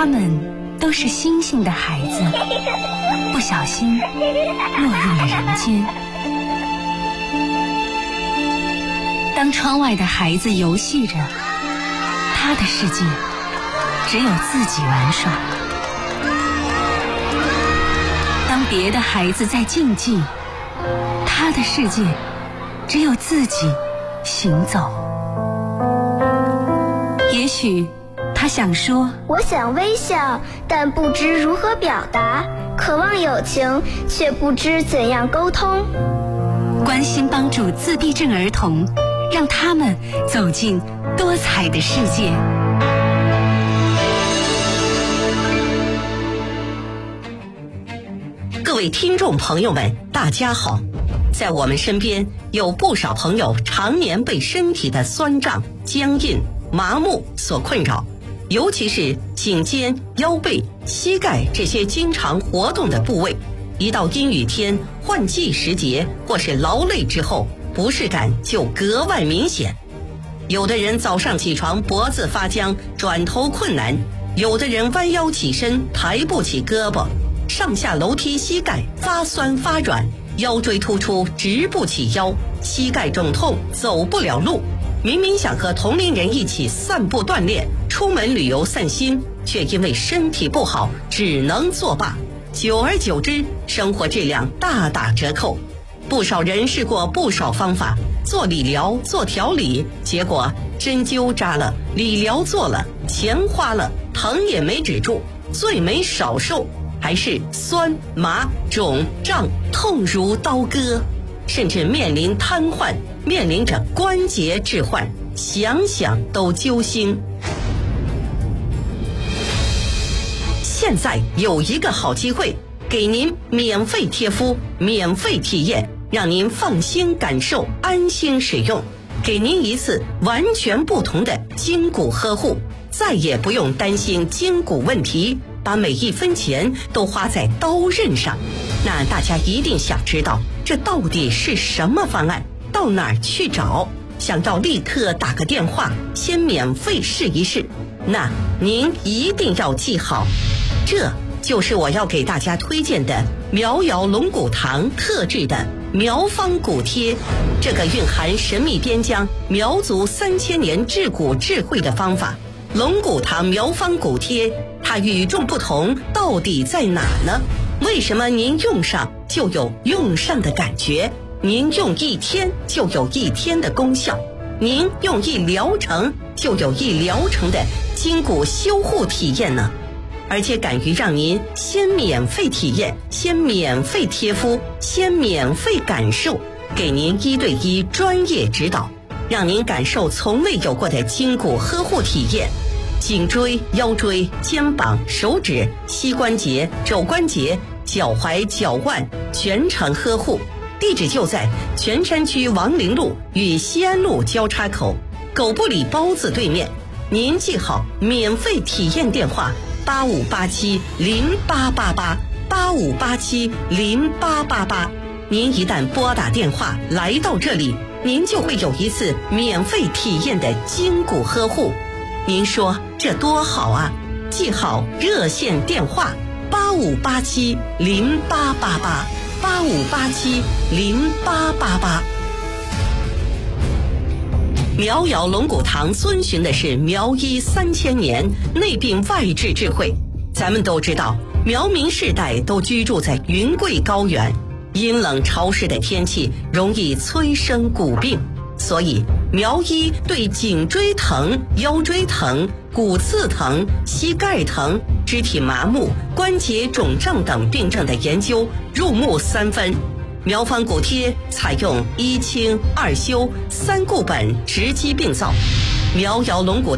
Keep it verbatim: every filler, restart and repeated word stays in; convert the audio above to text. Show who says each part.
Speaker 1: 他们都是星星的孩子，不小心落入了人间。当窗外的孩子游戏着，他的世界只有自己玩耍；当别的孩子在竞技，他的世界只有自己行走。也许他想说，
Speaker 2: 我想微笑，但不知如何表达；渴望友情，却不知怎样沟通。
Speaker 1: 关心帮助自闭症儿童，让他们走进多彩的世界。
Speaker 3: 各位听众朋友们，大家好。在我们身边有不少朋友常年被身体的酸胀、僵硬、麻木所困扰，尤其是颈肩、腰背、膝盖这些经常活动的部位，一到阴雨天、换季时节或是劳累之后，不适感就格外明显。有的人早上起床脖子发僵，转头困难；有的人弯腰起身抬不起胳膊，上下楼梯膝盖发酸发软，腰椎突出直不起腰，膝盖肿痛走不了路。明明想和同龄人一起散步锻炼，出门旅游散心，却因为身体不好只能作罢。久而久之，生活质量大打折扣。不少人试过不少方法，做理疗、做调理，结果针灸扎了，理疗做了，钱花了，疼也没止住，罪没少受，还是酸麻肿胀痛如刀割，甚至面临瘫痪，面临着关节置换，想想都揪心。现在有一个好机会，给您免费贴敷，免费体验，让您放心感受，安心使用，给您一次完全不同的筋骨呵护，再也不用担心筋骨问题，把每一分钱都花在刀刃上。那大家一定想知道，这到底是什么方案？到哪儿去找？想要立刻打个电话，先免费试一试。那您一定要记好，这就是我要给大家推荐的苗瑶龙骨堂特制的苗方骨贴，这个蕴含神秘边疆苗族三千年治骨智慧的方法。龙骨堂苗方骨贴，它与众不同到底在哪呢？为什么您用上就有用上的感觉？您用一天就有一天的功效，您用一疗程就有一疗程的筋骨修护体验呢？而且敢于让您先免费体验，先免费贴敷，先免费感受，给您一对一专业指导，让您感受从未有过的筋骨呵护体验。颈椎、腰椎、肩膀、手指、膝关节、肘关节、脚踝、脚腕全程呵护。地址就在泉山区王陵路与西安路交叉口狗不理包子对面。您记好免费体验电话八五八七零八八八八五八七零八八八。您一旦拨打电话来到这里，您就会有一次免费体验的筋骨呵护。您说这多好啊！记好热线电话八五八七零八八八八五八七零八八八。苗瑶龙骨堂遵循的是苗医三千年内病外治智慧。咱们都知道，苗民世代都居住在云贵高原，阴冷潮湿的天气容易催生骨病，所以苗医对颈椎疼、腰椎疼、骨刺疼、膝盖疼、肢体麻木、关节肿胀等病症的研究入木三分。苗方骨贴采用一清二修三固本直击病灶。苗瑶龙骨